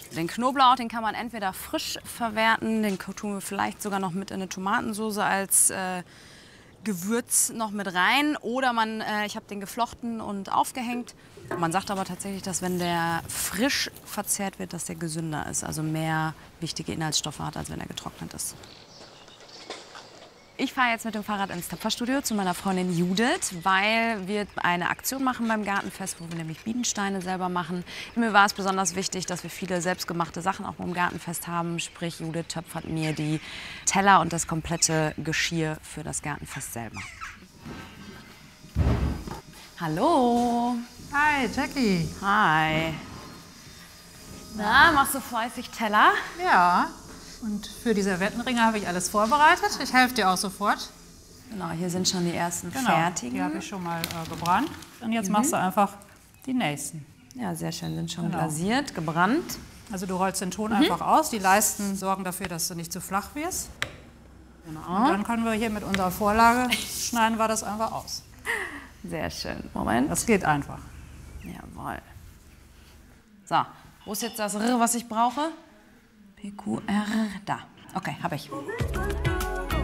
Den Knoblauch, den kann man entweder frisch verwerten, den tun wir vielleicht sogar noch mit in eine Tomatensauce als Gewürz noch mit rein. Oder ich habe den geflochten und aufgehängt. Man sagt aber tatsächlich, dass wenn der frisch verzehrt wird, dass der gesünder ist. Also mehr wichtige Inhaltsstoffe hat, als wenn er getrocknet ist. Ich fahre jetzt mit dem Fahrrad ins Töpferstudio zu meiner Freundin Judith, weil wir eine Aktion machen beim Gartenfest, wo wir nämlich Bienensteine selber machen. Mir war es besonders wichtig, dass wir viele selbstgemachte Sachen auch beim Gartenfest haben. Sprich, Judith töpfert mir die Teller und das komplette Geschirr für das Gartenfest selber. Hallo. Hi, Jackie. Hi. Na, machst du fleißig Teller? Ja, und für die Servettenringe habe ich alles vorbereitet. Ich helfe dir auch sofort. Genau, hier sind schon die ersten fertigen. Die habe ich schon mal gebrannt. Und jetzt machst du einfach die nächsten. Ja, sehr schön, sind schon glasiert, gebrannt. Also du rollst den Ton einfach aus. Die Leisten sorgen dafür, dass du nicht zu flach wirst. Genau. Und dann können wir hier mit unserer Vorlage, schneiden wir das einfach aus. Sehr schön. Moment. Das geht einfach. Jawohl. So, wo ist jetzt das R, was ich brauche? PQR, da. Okay, habe ich.